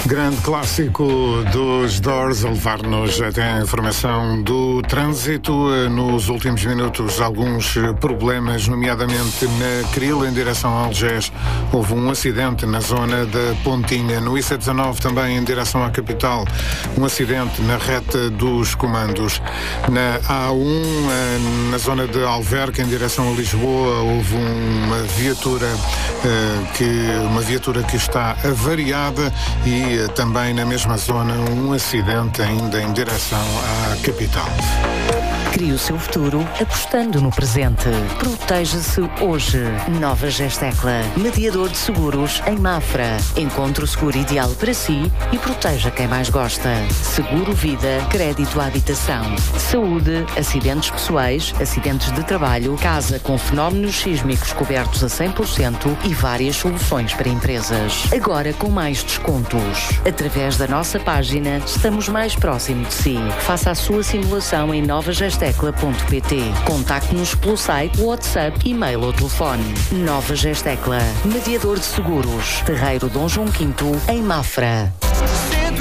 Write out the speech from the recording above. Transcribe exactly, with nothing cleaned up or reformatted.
Grande clássico dos Doors a levar-nos até a informação do trânsito. Nos últimos minutos, alguns problemas, nomeadamente na Cril, em direção ao Algés. Houve um acidente na zona da Pontinha. No I C dezanove, também em direção à capital, um acidente na reta dos comandos. Na A um, na zona de Alverca, em direção a Lisboa, houve uma viatura, que, uma viatura que está avariada e também na mesma zona um acidente ainda em direção à capital. Crie o seu futuro apostando no presente. Proteja-se hoje. Nova Gestecla. Mediador de seguros em Mafra. Encontre o seguro ideal para si e proteja quem mais gosta. Seguro Vida. Crédito à habitação. Saúde. Acidentes pessoais. Acidentes de trabalho. Casa com fenómenos sísmicos cobertos a cem por cento e várias soluções para empresas. Agora com mais descontos. Através da nossa página, estamos mais próximo de si. Faça a sua simulação em nova gestecla ponto pt. Contacte-nos pelo site, WhatsApp, e-mail ou telefone. Nova Gestecla, mediador de seguros. Terreiro Dom João quinto, em Mafra.